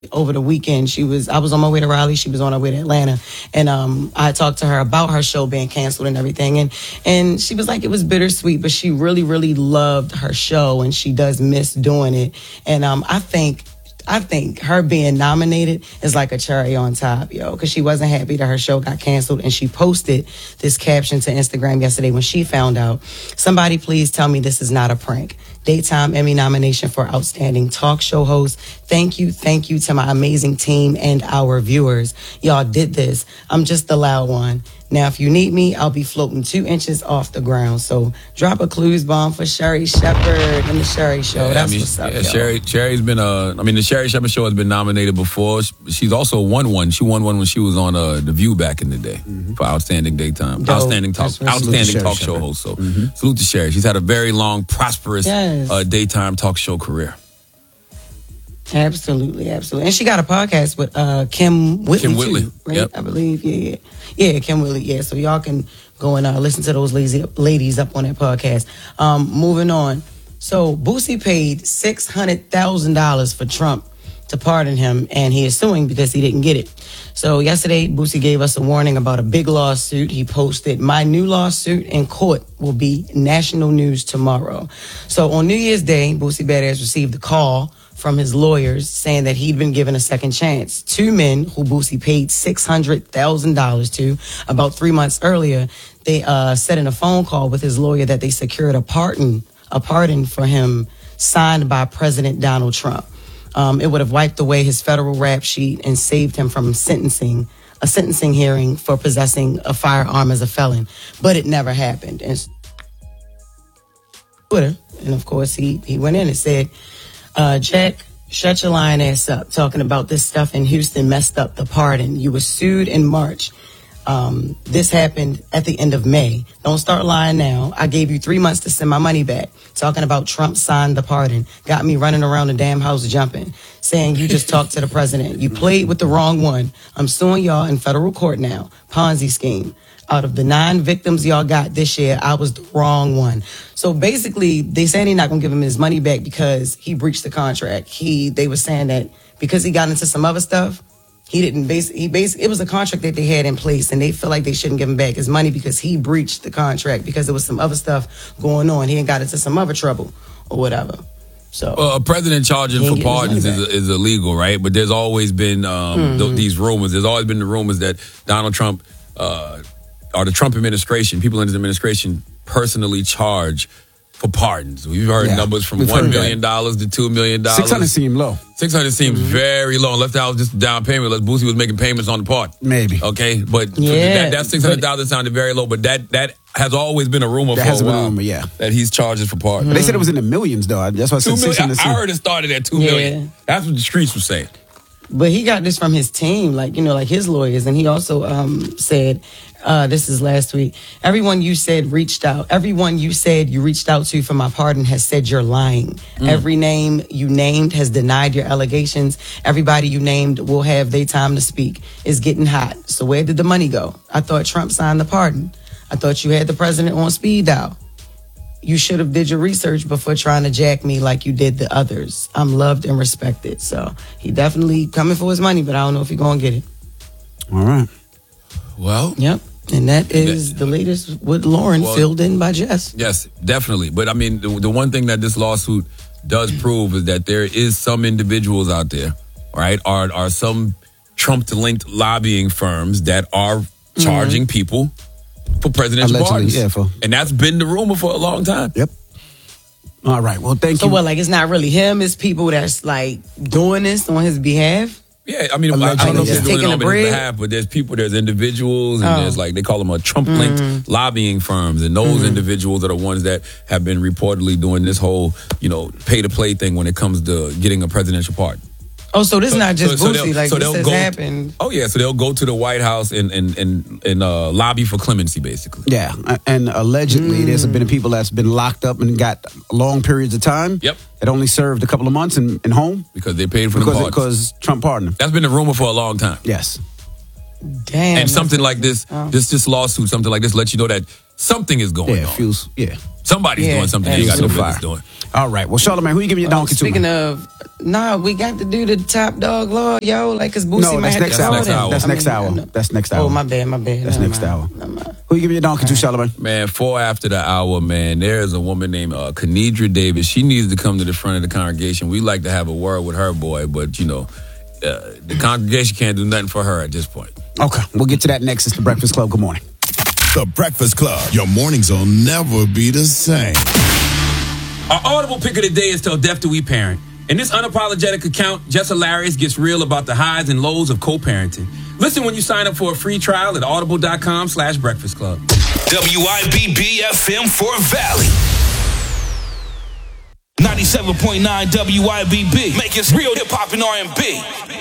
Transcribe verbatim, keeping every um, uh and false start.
over the weekend. She was, I was on my way to Raleigh. She was on her way to Atlanta. And um, I talked to her about her show being canceled and everything. And, and she was like, it was bittersweet, but she really, really loved her show and she does miss doing it. And um, I think I think her being nominated is like a cherry on top, yo, because she wasn't happy that her show got canceled. And she posted this caption to Instagram yesterday when she found out. Somebody please tell me this is not a prank. Daytime Emmy nomination for Outstanding Talk Show Host. Thank you, thank you to my amazing team and our viewers. Y'all did this. I'm just the loud one. Now, if you need me, I'll be floating two inches off the ground. So drop a clues bomb for Sherri Shepherd and the Sherri Show. Yeah, That's I mean, what's up, yeah, yo. Sherri, Sherri's been, uh, I mean, the Sherri Shepherd Show has been nominated before. She's also won one. She won one when she was on uh, The View back in the day mm-hmm. for Outstanding Daytime, Dope. Outstanding Talk, That's Outstanding Talk Show host. So mm-hmm. salute to Sherri. She's had a very long, prosperous yes. uh, daytime talk show career. Absolutely, absolutely. And she got a podcast with uh, Kim Whitley, Kim Whitley. too, right? Yep. I believe, yeah, yeah. Yeah, Kim Whitley, yeah. So y'all can go and uh, listen to those lazy ladies up on that podcast. Um, moving on. So Boosie paid six hundred thousand dollars for Trump to pardon him, and he is suing because he didn't get it. So yesterday, Boosie gave us a warning about a big lawsuit. He posted, my new lawsuit in court will be national news tomorrow. So on New Year's Day, Boosie Badass received a call from his lawyers saying that he'd been given a second chance. Two men who Boosie paid six hundred thousand dollars to about three months earlier, they uh, said in a phone call with his lawyer that they secured a pardon, a pardon for him signed by President Donald Trump. Um, it would have wiped away his federal rap sheet and saved him from sentencing, a sentencing hearing for possessing a firearm as a felon. But it never happened. And Twitter, and of course he, he went in and said, uh, Jack, shut your lying ass up. Talking about this stuff in Houston messed up the pardon. You were sued in March. Um, this happened at the end of May. Don't start lying now. I gave you three months to send my money back. Talking about Trump signed the pardon. Got me running around the damn house jumping. Saying you just talked to the president. You played with the wrong one. I'm suing y'all in federal court now. Ponzi scheme. Out of the nine victims y'all got this year, I was the wrong one. So basically, they saying they're not going to give him his money back because he breached the contract. He, they were saying that because he got into some other stuff, he didn't base, he basically, it was a contract that they had in place and they feel like they shouldn't give him back his money because he breached the contract because there was some other stuff going on. He had got into some other trouble or whatever. So well, a president charging for pardons is, is illegal, right? But there's always been um, mm-hmm. th- these rumors. There's always been the rumors that Donald Trump, uh, or the Trump administration, people in his administration personally charge for pardons. We've heard yeah, numbers from one million dollars to two million dollars. six hundred seems low. six hundred seems mm-hmm. very low. Unless that was just a down payment. Unless Boosie was making payments on the part. Maybe. Okay, but yeah, that, that six hundred thousand sounded very low, but that that has always been a rumor that for has a been while. A rumor, yeah. That he's charging for pardons. But they said it was in the millions, though. That's why I said six hundred. I heard it started at two yeah. million. That's what the streets were saying. But he got this from his team, like, you know, like his lawyers. And he also um, said, uh, this is last week, everyone you said reached out, everyone you said you reached out to for my pardon has said you're lying. Mm. Every name you named has denied your allegations. Everybody you named will have their time to speak. It's getting hot. So where did the money go? I thought Trump signed the pardon. I thought you had the president on speed dial. You should have did your research before trying to jack me like you did the others. I'm loved and respected. So he definitely coming for his money, but I don't know if he's going to get it. All right. Well. Yep. And that is the latest with Lauren, well, filled in by Jess. Yes, definitely. But I mean, the, the one thing that this lawsuit does prove is that there is some individuals out there, right, are, are some Trump-linked lobbying firms that are charging mm-hmm. people for presidential Allegedly, pardons. Yeah, for, and that's been the rumor for a long time. Yep. All right. Well, thank so you. So what, like, it's not really him, it's people that's, like, doing this on his behalf? Yeah, I mean, Allegedly, I don't know if yeah. they're doing it on the his behalf, but there's people, there's individuals, and oh. there's, like, they call them a Trump-linked mm. lobbying firms, and those mm. individuals are the ones that have been reportedly doing this whole, you know, pay-to-play thing when it comes to getting a presidential pardon. Oh, so this is so, not just so, Boosie, so like so this has go, happened. Oh, yeah, so they'll go to the White House and and and, and uh, lobby for clemency, basically. Yeah, and allegedly mm. there's been people that's been locked up and got long periods of time. Yep. That only served a couple of months in, in home. Because they paid for because, the pardons. Because Trump pardoned them. That's been the rumor for a long time. Yes. Damn. And something like this, oh. this this lawsuit, something like this, lets you know that something is going yeah, on. Feels, yeah. Somebody's Yeah, doing something they ain't got no business doing. All right. Well, Charlamagne, who you giving your Well, donkey speaking to? of, nah, we got to do the top dog law, yo. Like, cause Boosie No, might that's have next to hour. Next hour. That's I next mean, hour. I know. That's next hour. Oh, my bad, my bad. That's Never next mind. hour. Never mind. Who you giving your donkey to, Charlamagne? Man, four after the hour, man, there is a woman named uh, Kenedra Davis. She needs to come to the front of the congregation. We like to have a word with her, boy, but, you know, uh, the congregation can't do nothing for her at this point. Okay, we'll get to that next. It's The Breakfast Club. Good morning. The Breakfast Club. Your mornings will never be the same. Our audible pick of the day is Till Death Do We Parent. In this unapologetic account, Jess Hilarious gets real about the highs and lows of co-parenting. Listen when you sign up for a free trial at audible.com slash breakfast club. W I B B F M for Valley. ninety-seven point nine W I B B. Make it real hip hop and R and B.